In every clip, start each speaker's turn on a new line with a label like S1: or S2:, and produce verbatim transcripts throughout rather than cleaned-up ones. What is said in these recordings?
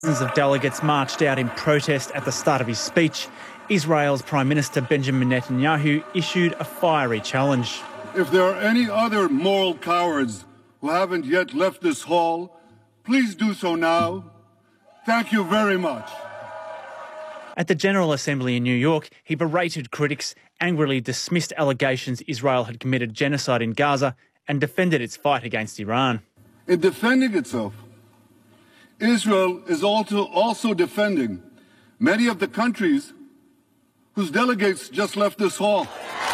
S1: Dozens of delegates marched out in protest at the start of his speech. Israel's Prime Minister Benjamin Netanyahu issued a fiery challenge.
S2: If there are any other moral cowards who haven't yet left this hall, please do so now. Thank you very much.
S1: At the General Assembly in New York, he berated critics, angrily dismissed allegations Israel had committed genocide in Gaza and defended its fight against Iran.
S2: In defending itself, Israel is also, also defending many of the countries whose delegates just left this hall.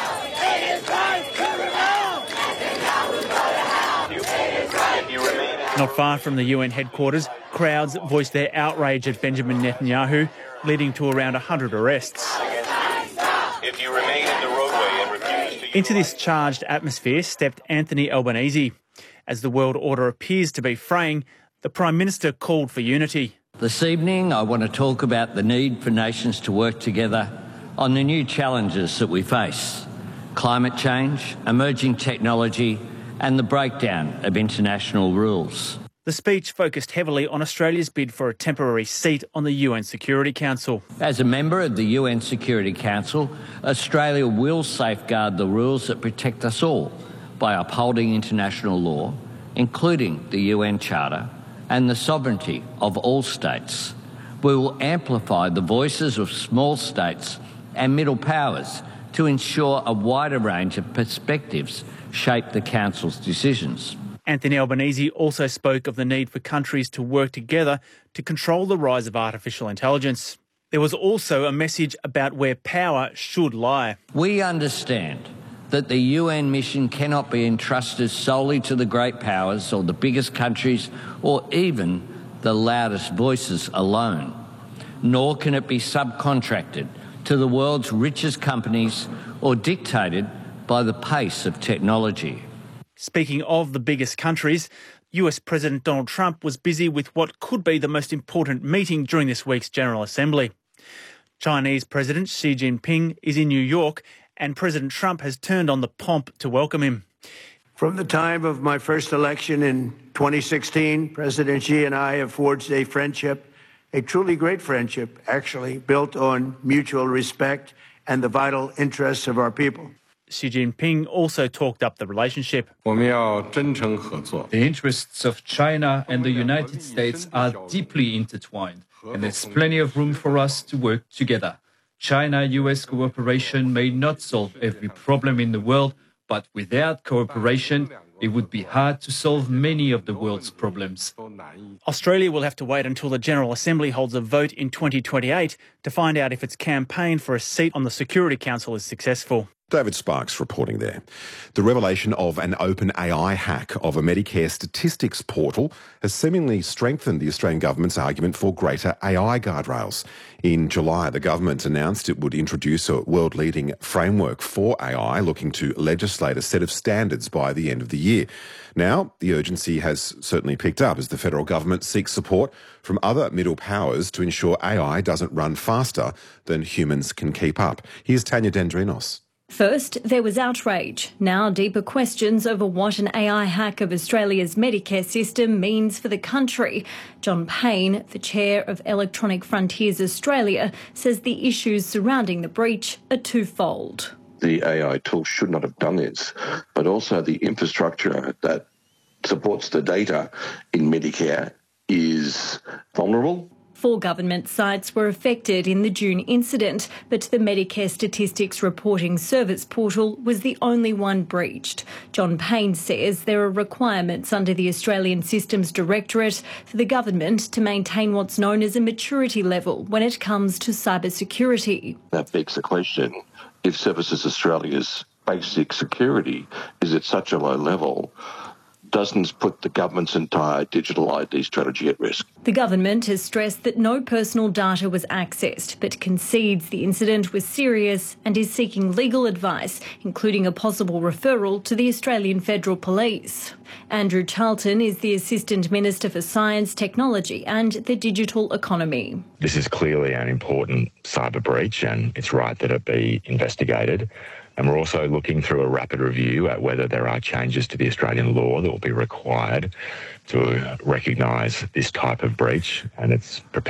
S1: Not far from the U N headquarters, crowds voiced their outrage at Benjamin Netanyahu, leading to around one hundred arrests.
S3: If you remain in the roadway and refuse to...
S1: Into this charged atmosphere stepped Anthony Albanese. As the world order appears to be fraying, the Prime Minister called for unity.
S4: This evening, I want to talk about the need for nations to work together on the new challenges that we face: climate change, emerging technology, and the breakdown of international rules.
S1: The speech focused heavily on Australia's bid for a temporary seat on the U N Security Council.
S4: As a member of the U N Security Council, Australia will safeguard the rules that protect us all by upholding international law, including the U N Charter, and the sovereignty of all states. We will amplify the voices of small states and middle powers to ensure a wider range of perspectives shape the Council's decisions.
S1: Anthony Albanese also spoke of the need for countries to work together to control the rise of artificial intelligence. There was also a message about where power should lie.
S4: We understand that the U N mission cannot be entrusted solely to the great powers or the biggest countries or even the loudest voices alone, nor can it be subcontracted to the world's richest companies or dictated by the pace of technology.
S1: Speaking of the biggest countries, U S President Donald Trump was busy with what could be the most important meeting during this week's General Assembly. Chinese President Xi Jinping is in New York, and President Trump has turned on the pomp to welcome him.
S5: From the time of my first election in twenty sixteen, President Xi and I have forged a friendship, a truly great friendship, actually, built on mutual respect and the vital interests of our people.
S1: Xi Jinping also talked up the relationship.
S6: The interests of China and the United States are deeply intertwined, and there's plenty of room for us to work together. China-U S cooperation may not solve every problem in the world, but without cooperation, it would be hard to solve many of the world's problems.
S1: Australia will have to wait until the General Assembly holds a vote in twenty twenty-eight to find out if its campaign for a seat on the Security Council is successful.
S7: David Sparks reporting there. The revelation of an open A I hack of a Medicare statistics portal has seemingly strengthened the Australian government's argument for greater A I guardrails. In July, the government announced it would introduce a world-leading framework for A I, looking to legislate a set of standards by the end of the year. Now, the urgency has certainly picked up as the federal government seeks support from other middle powers to ensure A I doesn't run faster than humans can keep up. Here's Tanya Dendrinos.
S8: First, there was outrage. Now, deeper questions over what an A I hack of Australia's Medicare system means for the country. John Payne, the chair of Electronic Frontiers Australia, says the issues surrounding the breach are twofold.
S9: The A I tool should not have done this, but also the infrastructure that supports the data in Medicare is vulnerable.
S8: Four government sites were affected in the June incident, but the Medicare Statistics Reporting Service portal was the only one breached. John Payne says there are requirements under the Australian Systems Directorate for the government to maintain what's known as a maturity level when it comes to cybersecurity.
S9: That begs the question, if Services Australia's basic security is at such a low level, doesn't put the government's entire digital I D strategy at risk.
S8: The government has stressed that no personal data was accessed, but concedes the incident was serious and is seeking legal advice, including a possible referral to the Australian Federal Police. Andrew Charlton is the Assistant Minister for Science, Technology and the Digital Economy.
S10: This is clearly an important cyber breach and it's right that it be investigated. And we're also looking through a rapid review at whether there are changes to the Australian law that will be required to recognise this type of breach, and it's prepared